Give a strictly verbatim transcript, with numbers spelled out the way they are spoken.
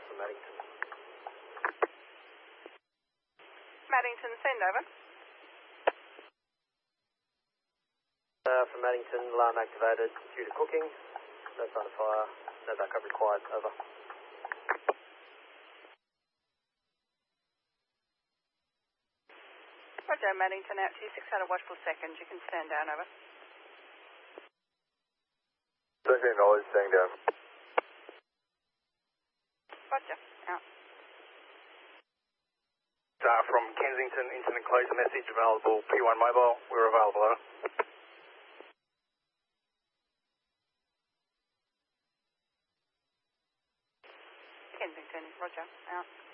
from Maddington. Maddington, send over. Uh, from Maddington, alarm activated due to cooking. No sign of fire. No backup required. Over. Roger, Maddington out to you, six hundred watchful seconds. You can stand down, over. thirteen dollars, staying down. Roger, out. Uh, from Kensington, incident closed, message available, P one mobile, we're available, over. Kensington, Roger, out.